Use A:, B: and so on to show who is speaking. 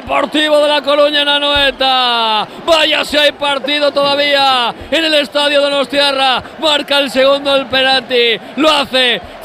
A: Deportivo de La Coruña en Anoeta. Vaya si hay partido todavía en el estadio Donostiarra. Marca el segundo el penalti. Lo hace